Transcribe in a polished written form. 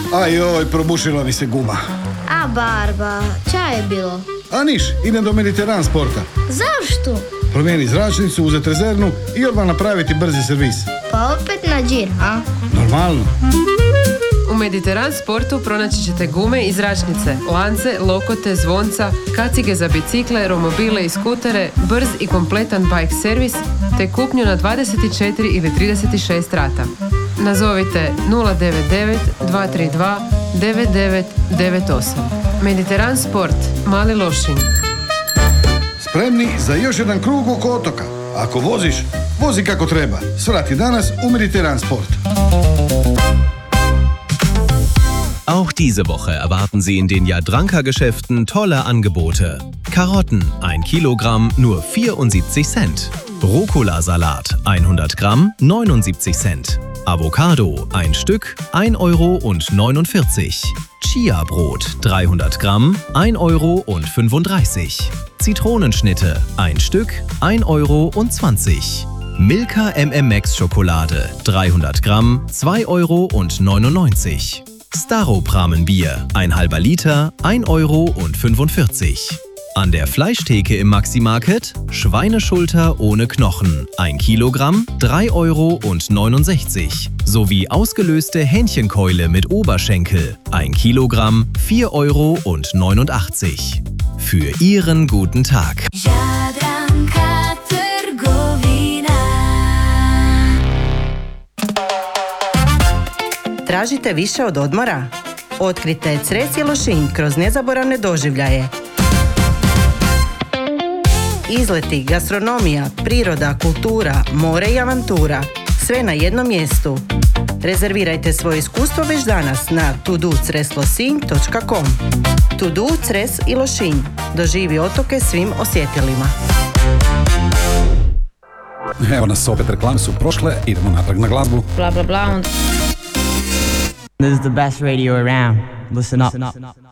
Ajoj, probušila mi se guma. A Barba, ča je bilo? A niš, idem do Mediteran sporta. Zašto? Promijeni zračnicu, uzeti rezervnu i odmah napraviti brzi servis. Pa opet na džir, a? Normalno. U Mediteran sportu pronaći ćete gume i zračnice, lance, lokote, zvonca, kacige za bicikle, romobile i skutere, brz i kompletan bike servis, te kupnju na 24 ili 36 rata. Nazovite 099 232 9998. Mediteran sport, Mali Lošinj. Spremni za još jedan krug oko otoka. Ako voziš, vozi kako treba. Svrati danas u Mediteran sport. Auch diese Woche erwarten Sie in den Jadranka-Geschäften tolle Angebote. Karotten 1 Kilogramm nur 74 Cent. Rucola-Salat 100 Gramm 79 Cent. Avocado 1 Stück 1,49 €. Chia-Brot 300 Gramm 1,35 €. Zitronenschnitte 1 Stück 1,20 €. Milka MMX Schokolade 300 Gramm 2,99 €. Staropramenbier 1,5 Liter 1,45 €. An der Fleischtheke im Maxi-Market Schweineschulter ohne Knochen 1 Kilogramm 3,69 € sowie ausgelöste Hähnchenkeule mit Oberschenkel 1 Kilogramm 4,89 €. Für Ihren guten Tag. Jadranka trgovina. Tražite više od odmora? Otkrite Cres i Lošinj kroz nezaboravne doživljaje. Izleti, gastronomija, priroda, kultura, more i avantura. Sve na jednom mjestu. Rezervirajte svoje iskustvo već danas na tudocreslosinj.com. Tudu Cres i Lošinj. Doživi otoke svim osjetilima. Evo nas opet, reklame su prošle, idemo natrag na glazbu. Bla bla bla. This is the best radio around. Listen up.